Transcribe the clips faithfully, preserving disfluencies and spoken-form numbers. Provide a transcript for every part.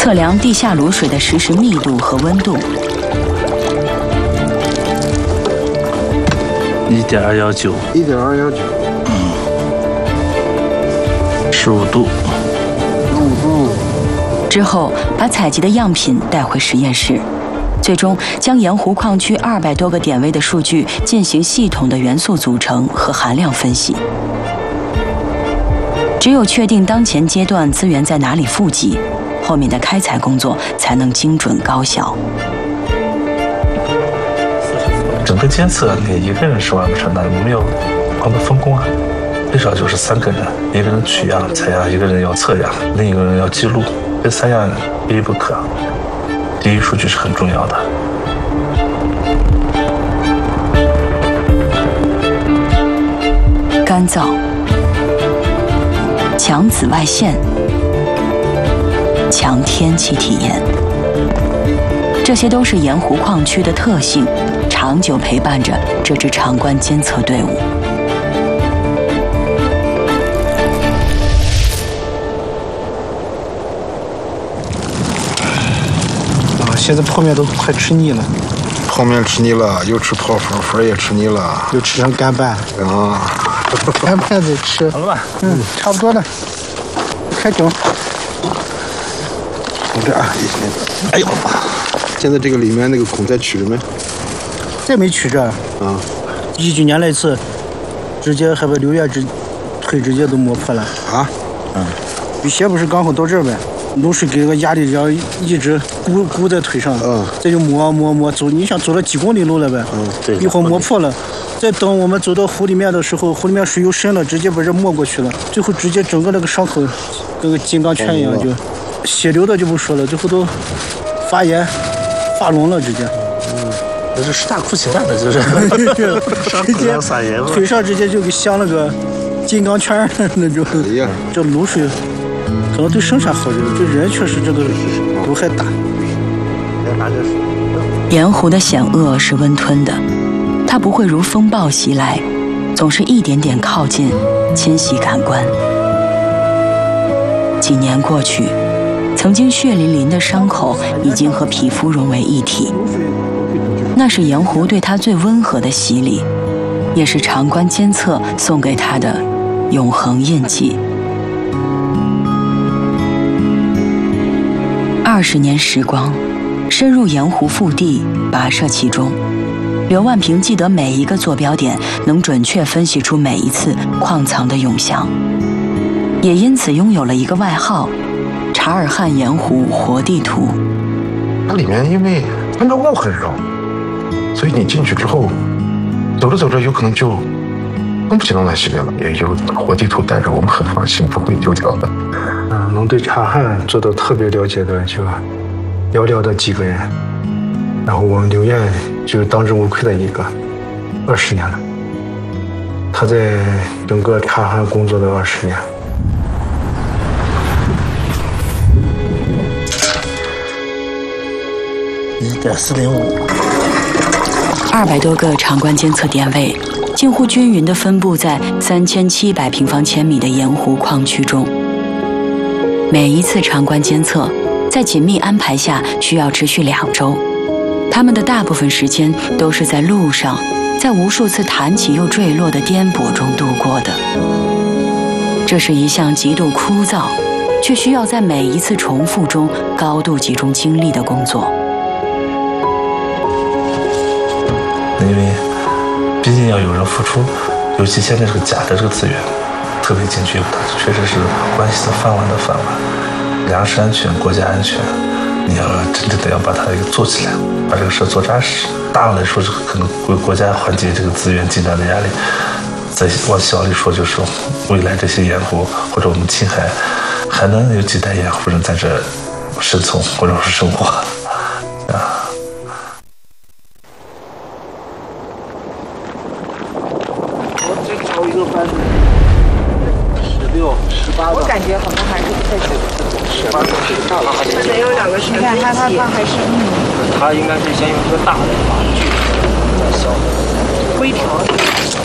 测量地下卤水的实时密度和温度。 一点二幺九， 一点二幺九， 嗯，十五度， 十五度。 之后，把采集的样品带回实验室，最终将盐湖矿区二百多个点位的数据进行系统的元素组成和含量分析。只有确定当前阶段资源在哪里富集，后面的开采工作才能精准高效。 整个监测你一个人是完不成的，我们要帮他分工啊，最少就是三个人，一个人取样采样，一个人要测样，另一个人要记录，这三样缺一不可。第一数据是很重要的。 干燥、强紫外线、强天气体验，这些都是盐湖矿区的特性，长久陪伴着这支长关监测队伍。 啊，现在泡面都快吃腻了。 泡面吃腻了，又吃泡粉，粉也吃腻了， 又吃成干拌啊。 干拌得吃。 好了吧？ 嗯，差不多了。开整。 你这啊，哎呦，现在这个里面那个孔再取了没？ 再没取着。 啊。 一九年那次，直接还把六月直腿直接都磨破了。 啊？ 嗯。雨鞋不是刚好到这儿呗，卤水给那个压力，然后一直箍箍在腿上。嗯。这就磨磨磨走，你想走了几公里路了呗？ 嗯，对。 一会儿磨破了。再等我们走到湖里面的时候，湖里面水又深了，直接把这没过去了，最后直接整个那个伤口跟个金刚圈一样，就血流的就不说了，最后都发炎发脓了，直接。 嗯，这是十大酷刑啊，这就是。 直接腿上直接就给镶了个金刚圈那种。 哎呀， 这卤水可能对生产好点，对人确实这个毒害大。 盐湖的险恶是温吞的。它不会如风暴袭来，总是一点点靠近，侵袭感官。几年过去，曾经血淋淋的伤口已经和皮肤融为一体。那是盐湖对它最温和的洗礼，也是长关监测送给它的永恒印记。二十年时光，深入盐湖腹地，跋涉其中。刘万平记得每一个坐标点，能准确分析出每一次矿藏的涌向，也因此拥有了一个外号——查尔汉盐湖活地图。 它里面因为参照物很绕，所以你进去之后，走着走着有可能就分不清东南西北了。也有活地图带着，我们很放心，不会丢掉的。 嗯，能对查尔汉做到特别了解的就寥寥的几个人。然后我们刘燕就是当之无愧的一个，二十年了。他在整个查尔汉工作的二十年。 一点四零五， 二百多个长关监测点位，近乎均匀地分布在三千七百平方千米的盐湖矿区中。每一次长关监测，在紧密安排下，需要持续两周。他们的大部分时间都是在路上，在无数次弹起又坠落的颠簸中度过的。这是一项极度枯燥，却需要在每一次重复中高度集中精力的工作。 因为毕竟要有人付出，尤其现在这个钾的这个资源特别紧缺，它确实是关系到饭碗的饭碗，粮食安全、国家安全。你要真正的要把它给做起来，把这个事做扎实。大了来说是可能为国家缓解这个资源紧张的压力；再往小里说，就是未来这些盐湖或者我们青海还能有几代盐湖人在这生存或者是生活啊。 我最找一个班的十六、十八我感觉好像还是在九十。可能有两个是，你看他他他还是嗯， 他应该是先用一个大的把锯，再小的微调。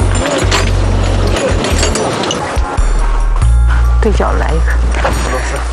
对角来一个。